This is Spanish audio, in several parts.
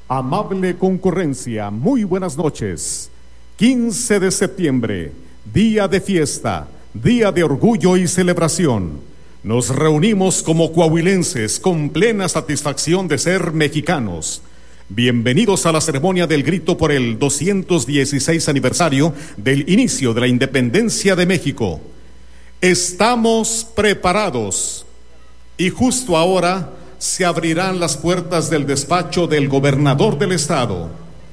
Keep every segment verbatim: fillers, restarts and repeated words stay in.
Amable concurrencia, muy buenas noches. quince de septiembre, día de fiesta, día de orgullo y celebración. Nos reunimos como coahuilenses con plena satisfacción de ser mexicanos. Bienvenidos a la ceremonia del grito por el doscientos dieciséis aniversario del inicio de la independencia de México. Estamos preparados y justo ahora se abrirán las puertas del despacho del gobernador del estado.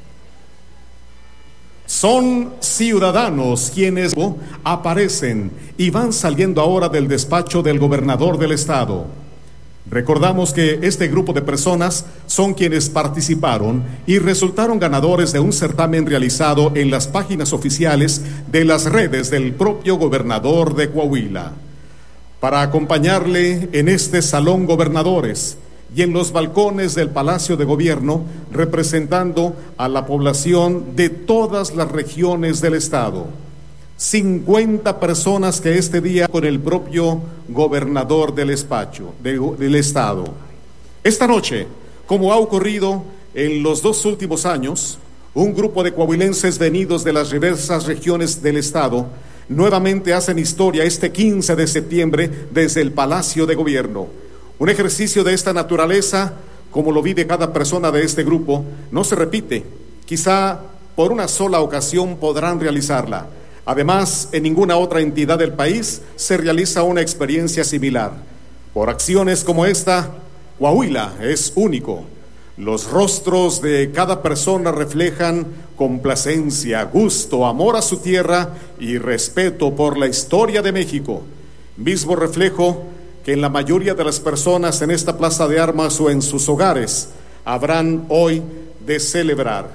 Son ciudadanos quienes aparecen y van saliendo ahora del despacho del gobernador del estado. Recordamos que este grupo de personas son quienes participaron y resultaron ganadores de un certamen realizado en las páginas oficiales de las redes del propio gobernador de Coahuila. Para acompañarle en este salón gobernadores y en los balcones del Palacio de Gobierno, representando a la población de todas las regiones del estado. cincuenta personas que este día con el propio gobernador del despacho, de, del estado. Esta noche, como ha ocurrido en los dos últimos años, un grupo de coahuilenses venidos de las diversas regiones del estado nuevamente hacen historia este quince de septiembre desde el Palacio de Gobierno. Un ejercicio de esta naturaleza, como lo vive cada persona de este grupo, no se repite. Quizá por una sola ocasión podrán realizarla. Además, en ninguna otra entidad del país se realiza una experiencia similar. Por acciones como esta, Coahuila es único. Los rostros de cada persona reflejan complacencia, gusto, amor a su tierra y respeto por la historia de México. Mismo reflejo que en la mayoría de las personas en esta plaza de armas o en sus hogares habrán hoy de celebrar.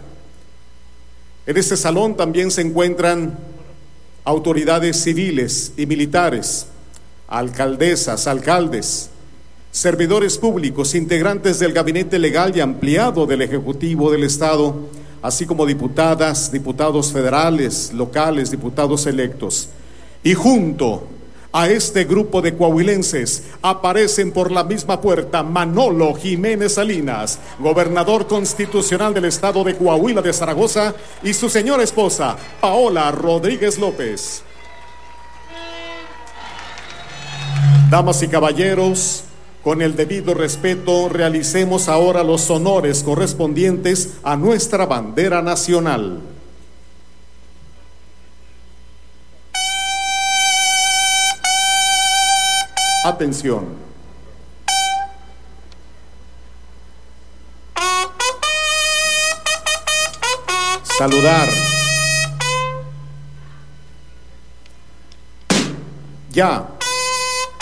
En este salón también se encuentran autoridades civiles y militares, alcaldesas, alcaldes, servidores públicos, integrantes del gabinete legal y ampliado del Ejecutivo del Estado, así como diputadas, diputados federales, locales, diputados electos. Y junto a este grupo de coahuilenses aparecen por la misma puerta Manolo Jiménez Salinas, gobernador constitucional del estado de Coahuila de Zaragoza, y su señora esposa, Paola Rodríguez López. Damas y caballeros, con el debido respeto, realicemos ahora los honores correspondientes a nuestra bandera nacional. Atención. Saludar. Ya.